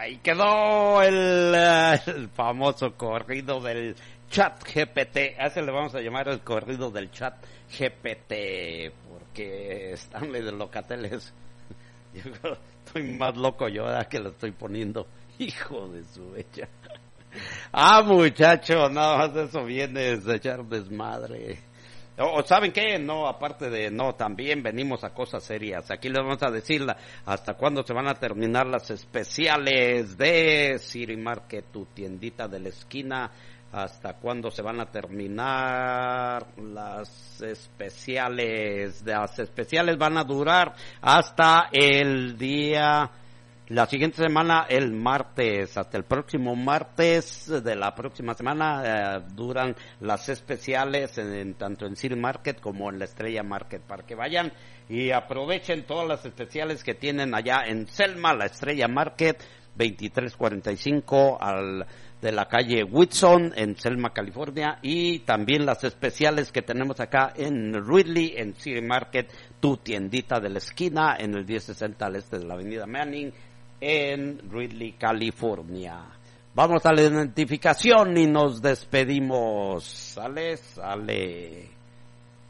Ahí quedó el famoso corrido del Chat GPT. A ese le vamos a llamar el corrido del Chat GPT, porque Stanley de Locateles, yo estoy más loco yo que lo estoy poniendo. Hijo de su hecha. Muchacho, nada más de eso vienes a echar desmadre. O ¿saben qué? No, aparte de no, también venimos a cosas serias. Aquí les vamos a decir hasta cuándo se van a terminar las especiales de City Market, tu tiendita de la esquina. Hasta cuándo se van a terminar las especiales. Las especiales van a durar hasta el día... La siguiente semana, el martes, hasta el próximo martes de la próxima semana, duran las especiales tanto en City Market como en la Estrella Market, para que vayan y aprovechen todas las especiales que tienen allá en Selma, la Estrella Market, 2345 de la calle Whitson en Selma, California, y también las especiales que tenemos acá en Ridley, en City Market, tu tiendita de la esquina, en el 1060 al este de la avenida Manning, en Ridley, California. Vamos a la identificación y nos despedimos. Sale.